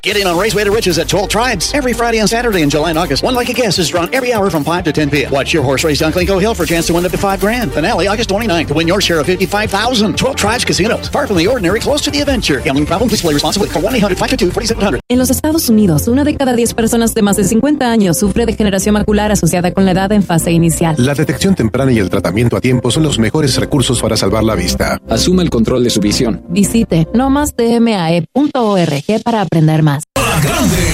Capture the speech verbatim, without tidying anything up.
Get in on Raceway to Riches at Toll Tribes. Every Friday and Saturday in July and August, one lucky guest is drawn every hour from five to ten p.m. Watch your horse race down Clinco Hill for a chance to win up to five grand. Finale August twenty-ninth to win your share of fifty-five thousand. Toll Tribes Casinos. Far from the ordinary, close to the adventure. Gambling problem? Please play responsibly. Call one eight hundred five two two four seven zero zero. En los Estados Unidos, una de cada diez personas de más de cincuenta años sufre degeneración macular asociada con la edad en fase inicial. La detección temprana y el tratamiento a tiempo son los mejores recursos para salvar la vista. Asuma el control de su visión. Visite no más d m a e punto org para aprender más.